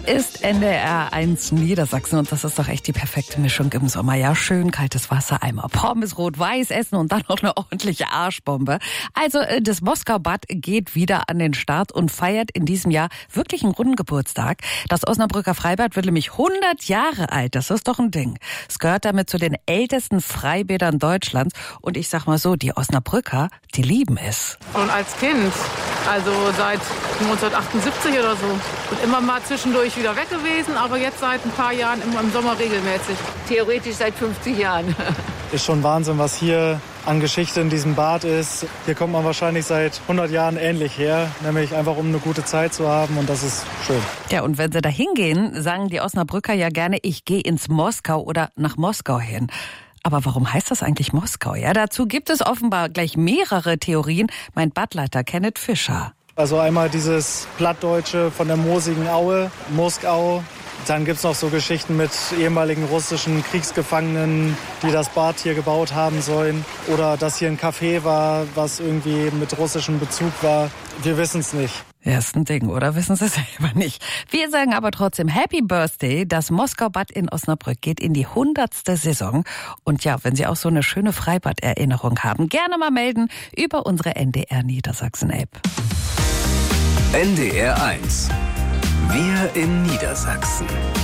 Hier ist NDR 1 Niedersachsen und das ist doch echt die perfekte Mischung im Sommer. Ja, schön kaltes Wasser, einmal Pommes rot-weiß essen und dann noch eine ordentliche Arschbombe. Also das Moskau-Bad geht wieder an den Start und feiert in diesem Jahr wirklich einen runden Geburtstag. Das Osnabrücker Freibad wird nämlich 100 Jahre alt. Das ist doch ein Ding. Es gehört damit zu den ältesten Freibädern Deutschlands und ich sag mal so, die Osnabrücker, die lieben es. Schon als Kind, also seit 1978 oder so. Und immer mal zwischendurch wieder weg gewesen, aber jetzt seit ein paar Jahren im Sommer regelmäßig. Theoretisch seit 50 Jahren. Ist schon Wahnsinn, was hier an Geschichte in diesem Bad ist. Hier kommt man wahrscheinlich seit 100 Jahren ähnlich her, nämlich einfach um eine gute Zeit zu haben und das ist schön. Ja, und wenn sie da hingehen, sagen die Osnabrücker ja gerne, ich gehe ins Moskau oder nach Moskau hin. Aber warum heißt das eigentlich Moskau? Ja, dazu gibt es offenbar gleich mehrere Theorien. Mein Badleiter Kenneth Fischer. Also einmal dieses Plattdeutsche von der moosigen Aue, Moskau. Dann gibt's noch so Geschichten mit ehemaligen russischen Kriegsgefangenen, die das Bad hier gebaut haben sollen. Oder dass hier ein Café war, was irgendwie mit russischem Bezug war. Wir wissen's nicht. Ja, ist ein Ding, oder? Wissen Sie selber nicht. Wir sagen aber trotzdem Happy Birthday. Das Moskau-Bad in Osnabrück geht in die 100. Saison. Und ja, wenn Sie auch so eine schöne Freibad-Erinnerung haben, gerne mal melden über unsere NDR Niedersachsen-App. NDR 1. Wir in Niedersachsen.